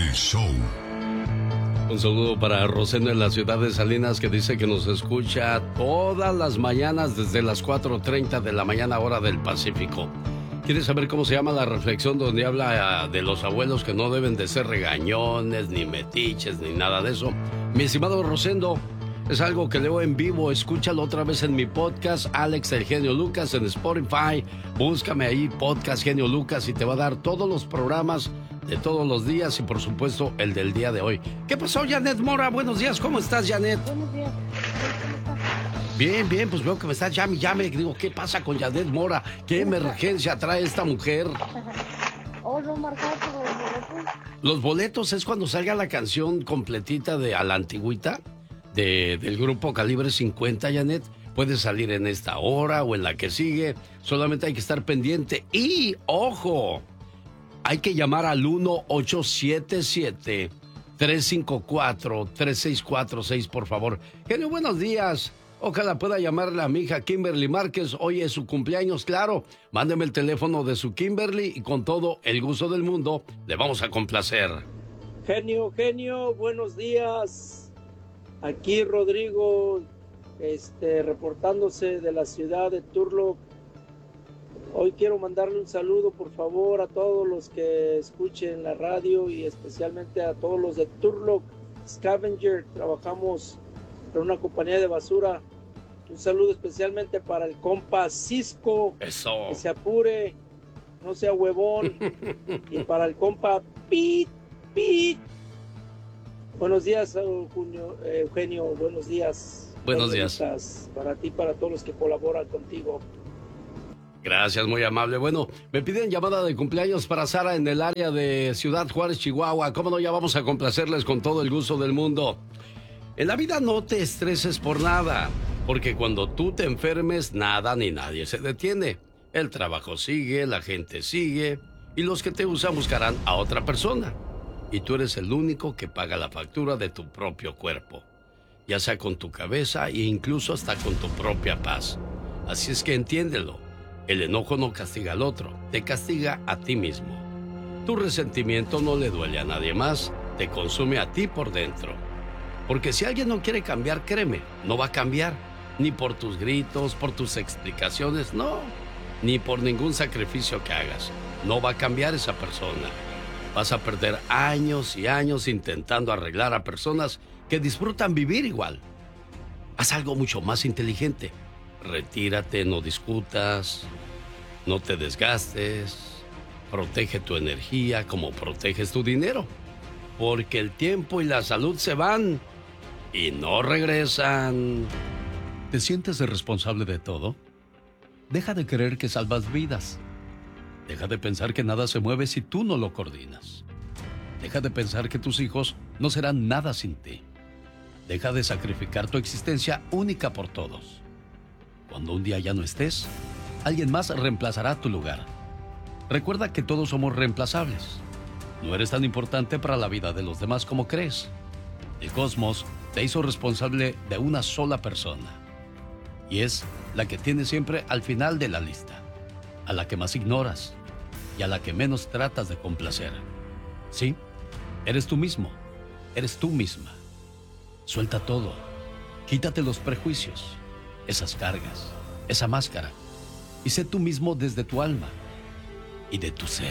El show. Un saludo para Rosendo en la ciudad de Salinas, que dice que nos escucha todas las mañanas desde las 4:30 de la mañana, hora del Pacífico. ¿Quieres saber cómo se llama la reflexión donde habla de los abuelos que no deben de ser regañones, ni metiches, ni nada de eso? Mi estimado Rosendo, es algo que leo en vivo. Escúchalo otra vez en mi podcast, Alex el Genio Lucas, en Spotify. Búscame ahí, Podcast Genio Lucas, y te va a dar todos los programas de todos los días y, por supuesto, el del día de hoy. ¿Qué pasó, Janet Mora? Buenos días, ¿cómo estás, Janet? Buenos días. Bien, bien, pues veo que me estás llame. Digo, ¿qué pasa con Janet Mora? ¿Qué emergencia trae esta mujer? Oh, no marcado por los boletos. Los boletos es cuando salga la canción completita de A la Antigüita, del grupo Calibre 50, Janet. Puede salir en esta hora o en la que sigue. Solamente hay que estar pendiente. Y, ojo, hay que llamar al 1-877-354-3646, por favor. Genio, buenos días. Ojalá pueda llamarle a mi hija Kimberly Márquez. Hoy es su cumpleaños, claro. Mándeme el teléfono de su Kimberly y con todo el gusto del mundo le vamos a complacer. Genio, buenos días. Aquí Rodrigo, reportándose de la ciudad de Turlock. Hoy quiero mandarle un saludo, por favor, a todos los que escuchen la radio y especialmente a todos los de Turlock Scavenger. Trabajamos en una compañía de basura. Un saludo especialmente para el compa Cisco. Eso. Que se apure, no sea huevón. Y para el compa Pit. Buenos días, Eugenio. Buenos días. Buenos días. Para ti, para todos los que colaboran contigo. Gracias, muy amable. Bueno, me piden llamada de cumpleaños para Sara en el área de Ciudad Juárez, Chihuahua. ¿Cómo no? Ya vamos a complacerles con todo el gusto del mundo. En la vida no te estreses por nada, porque cuando tú te enfermes, nada ni nadie se detiene. El trabajo sigue, la gente sigue, y los que te usan buscarán a otra persona. Y tú eres el único que paga la factura de tu propio cuerpo, ya sea con tu cabeza e incluso hasta con tu propia paz. Así es que entiéndelo. El enojo no castiga al otro, te castiga a ti mismo. Tu resentimiento no le duele a nadie más, te consume a ti por dentro. Porque si alguien no quiere cambiar, créeme, no va a cambiar. Ni por tus gritos, por tus explicaciones, no. Ni por ningún sacrificio que hagas. No va a cambiar esa persona. Vas a perder años y años intentando arreglar a personas que disfrutan vivir igual. Haz algo mucho más inteligente. Retírate, no discutas, no te desgastes, protege tu energía como proteges tu dinero, porque el tiempo y la salud se van y no regresan. ¿Te sientes responsable de todo? Deja de creer que salvas vidas. Deja de pensar que nada se mueve si tú no lo coordinas. Deja de pensar que tus hijos no serán nada sin ti. Deja de sacrificar tu existencia única por todos. Cuando un día ya no estés, alguien más reemplazará tu lugar. Recuerda que todos somos reemplazables. No eres tan importante para la vida de los demás como crees. El cosmos te hizo responsable de una sola persona. Y es la que tienes siempre al final de la lista. A la que más ignoras y a la que menos tratas de complacer. Sí, eres tú mismo. Eres tú misma. Suelta todo. Quítate los prejuicios, esas cargas, esa máscara, y sé tú mismo desde tu alma y de tu ser.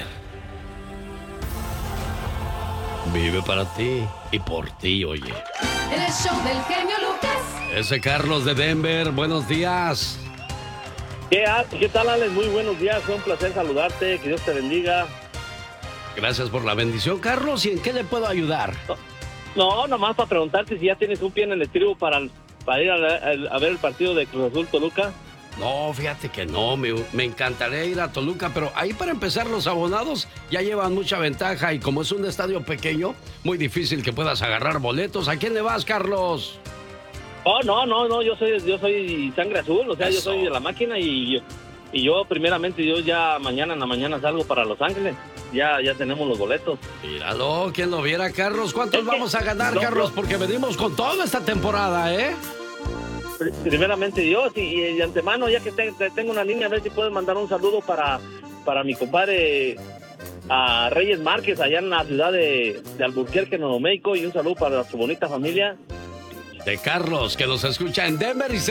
Vive para ti y por ti, oye. El show del genio Lucas. Ese Carlos de Denver, buenos días. ¿Qué tal, Alex? Muy buenos días, fue un placer saludarte, que Dios te bendiga. Gracias por la bendición, Carlos. ¿Y en qué le puedo ayudar? No, nomás para preguntarte si ya tienes un pie en el estribo para ir a ver el partido de Cruz Azul Toluca. No, fíjate que no, me encantaría ir a Toluca, pero ahí para empezar los abonados ya llevan mucha ventaja y como es un estadio pequeño, muy difícil que puedas agarrar boletos. ¿A quién le vas, Carlos? Oh, no, yo soy sangre azul, o sea, Eso. yo soy de la máquina y yo primeramente, yo ya mañana en la mañana salgo para Los Ángeles, ya tenemos los boletos. Míralo, ¿quién lo viera, Carlos? ¿Cuántos vamos a ganar, Carlos? Porque venimos con toda esta temporada, ¿eh? Primeramente Dios y de antemano, ya que tengo una línea, a ver si puedes mandar un saludo para mi compadre a Reyes Márquez, allá en la ciudad de Albuquerque, Nuevo México, y un saludo para su bonita familia. De Carlos, que nos escucha en Denver y